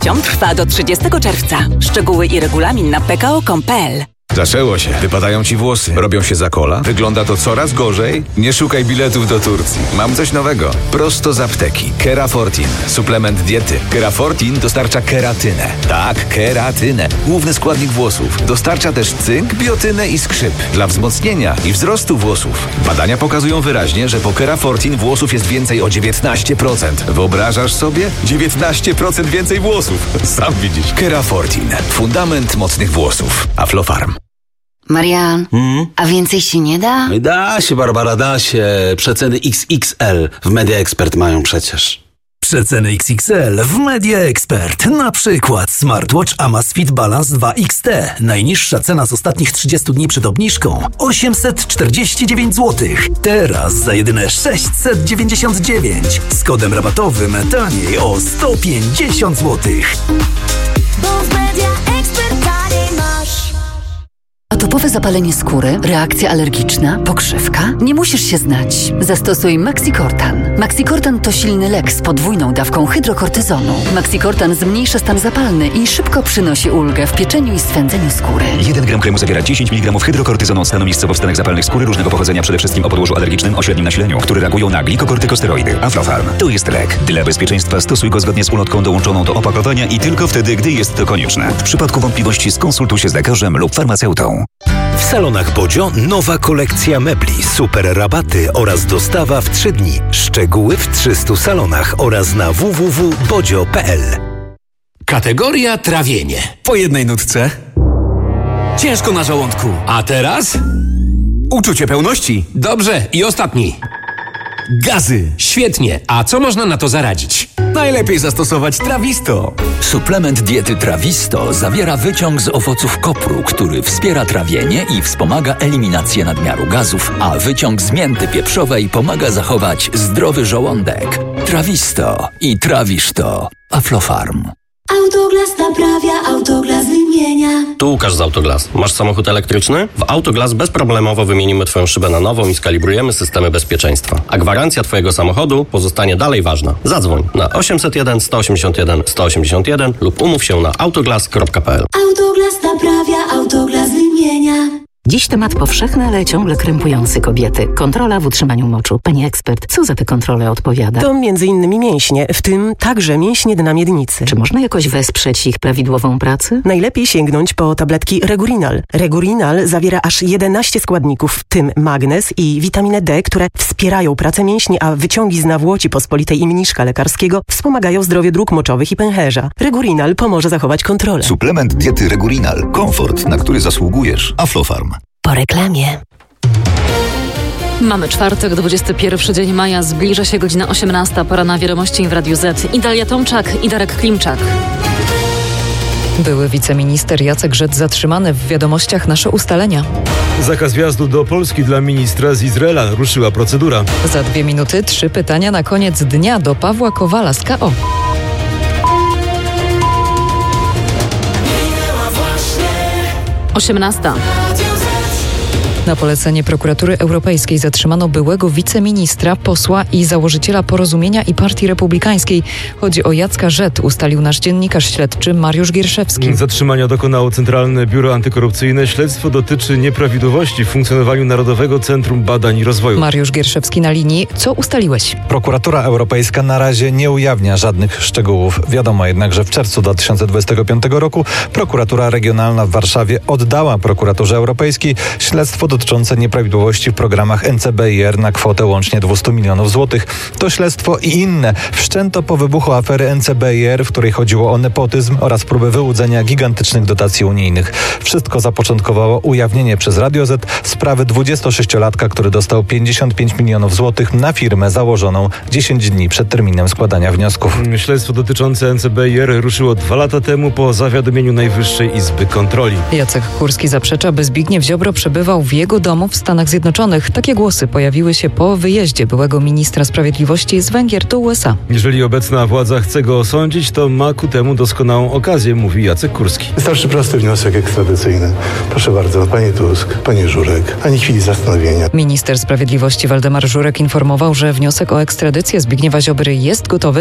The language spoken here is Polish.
Trwa do 30 czerwca. Szczegóły i regulamin na pko.com.pl. Zaczęło się. Wypadają ci włosy. Robią się za kola. Wygląda to coraz gorzej. Nie szukaj biletów do Turcji. Mam coś nowego. Prosto z apteki. Kerafortin. Suplement diety. Kerafortin dostarcza keratynę. Tak, keratynę. Główny składnik włosów. Dostarcza też cynk, biotynę i skrzyp. Dla wzmocnienia i wzrostu włosów. Badania pokazują wyraźnie, że po Kerafortin włosów jest więcej o 19%. Wyobrażasz sobie? 19% więcej włosów. Sam widzisz. Kerafortin. Fundament mocnych włosów. Aflofarm. Marian, a więcej się nie da? Da się, Barbara, da się. Przeceny XXL w Media Expert mają przecież. Przeceny XXL w Media Expert. Na przykład smartwatch Amazfit Balance 2 XT. Najniższa cena z ostatnich 30 dni przed obniżką 849 zł. Teraz za jedyne 699. Z kodem rabatowym taniej o 150 zł. Bo w Media Expert taniej masz. Atopowe zapalenie skóry, reakcja alergiczna, pokrzywka? Nie musisz się znać. Zastosuj Maxicortan. Maxicortan to silny lek z podwójną dawką hydrokortyzonu. Maxicortan zmniejsza stan zapalny i szybko przynosi ulgę w pieczeniu i swędzeniu skóry. 1 gram kremu zawiera 10 mg hydrokortyzonu, stanu miejscowo w stanach zapalnych skóry różnego pochodzenia, przede wszystkim o podłożu alergicznym o średnim nasileniu, które reagują na glikokortykosteroidy. Aflofarm. To jest lek. Dla bezpieczeństwa stosuj go zgodnie z ulotką dołączoną do opakowania i tylko wtedy, gdy jest to konieczne. W przypadku wątpliwości skonsultuj się z lekarzem lub farmaceutą. W salonach Bodzio nowa kolekcja mebli, super rabaty oraz dostawa w 3 dni. Szczegóły w 300 salonach oraz na www.bodzio.pl. Kategoria trawienie. Po jednej nutce. Ciężko na żołądku. A teraz? Uczucie pełności. Dobrze. I ostatni. Gazy. Świetnie. A co można na to zaradzić? Najlepiej zastosować Trawisto. Suplement diety Trawisto zawiera wyciąg z owoców kopru, który wspiera trawienie i wspomaga eliminację nadmiaru gazów, a wyciąg z mięty pieprzowej pomaga zachować zdrowy żołądek. Trawisto i trawisz to. Aflofarm. Autoglas naprawia, Autoglas wymienia. Tu Łukasz z Autoglas. Masz samochód elektryczny? W Autoglas bezproblemowo wymienimy Twoją szybę na nową i skalibrujemy systemy bezpieczeństwa. A gwarancja Twojego samochodu pozostanie dalej ważna. Zadzwoń na 801 181 181 lub umów się na autoglas.pl. Autoglas naprawia, Autoglas wymienia. Dziś temat powszechny, ale ciągle krępujący kobiety. Kontrola w utrzymaniu moczu. Pani ekspert, co za te kontrole odpowiada? To m.in. mięśnie, w tym także mięśnie dna miednicy. Czy można jakoś wesprzeć ich prawidłową pracę? Najlepiej sięgnąć po tabletki Regurinal. Regurinal zawiera aż 11 składników, w tym magnez i witaminę D, które wspierają pracę mięśni, a wyciągi z nawłoci pospolitej i mniszka lekarskiego wspomagają zdrowie dróg moczowych i pęcherza. Regurinal pomoże zachować kontrolę. Suplement diety Regurinal. Komfort, na który zasługujesz. Aflofarm. Po reklamie. Mamy czwartek, 21 dzień maja, zbliża się godzina 18, pora na wiadomości w Radiu Z. I Dalia Tomczak, i Darek Klimczak. Były wiceminister Jacek Rzet zatrzymany. W wiadomościach nasze ustalenia. Zakaz wjazdu do Polski dla ministra z Izraela. Ruszyła procedura. Za 2 minuty 3 pytania na koniec dnia do Pawła Kowala z KO. Osiemnasta. Na polecenie Prokuratury Europejskiej zatrzymano byłego wiceministra, posła i założyciela Porozumienia i Partii Republikańskiej. Chodzi o Jacka Rzet, ustalił nasz dziennikarz śledczy Mariusz Gierszewski. Zatrzymania dokonało Centralne Biuro Antykorupcyjne. Śledztwo dotyczy nieprawidłowości w funkcjonowaniu Narodowego Centrum Badań i Rozwoju. Mariusz Gierszewski na linii. Co ustaliłeś? Prokuratura Europejska na razie nie ujawnia żadnych szczegółów. Wiadomo jednak, że w czerwcu 2025 roku Prokuratura Regionalna w Warszawie oddała Prokuraturze Europejskiej śledztwo dotyczące nieprawidłowości w programach NCBiR na kwotę łącznie 200 milionów złotych. To śledztwo i inne wszczęto po wybuchu afery NCBiR, w której chodziło o nepotyzm oraz próbę wyłudzenia gigantycznych dotacji unijnych. Wszystko zapoczątkowało ujawnienie przez Radio Z sprawy 26-latka, który dostał 55 milionów złotych na firmę założoną 10 dni przed terminem składania wniosków. Śledztwo dotyczące NCBiR ruszyło 2 lata temu po zawiadomieniu Najwyższej Izby Kontroli. Jacek Kurski zaprzecza, by Zbigniew Ziobro przebywał w jego domu w Stanach Zjednoczonych. Takie głosy pojawiły się po wyjeździe byłego ministra sprawiedliwości z Węgier do USA. Jeżeli obecna władza chce go osądzić, to ma ku temu doskonałą okazję, mówi Jacek Kurski. Wystarczy prosty wniosek ekstradycyjny. Proszę bardzo, panie Tusk, panie Żurek, ani chwili zastanowienia. Minister sprawiedliwości Waldemar Żurek informował, że wniosek o ekstradycję Zbigniewa Ziobry jest gotowy.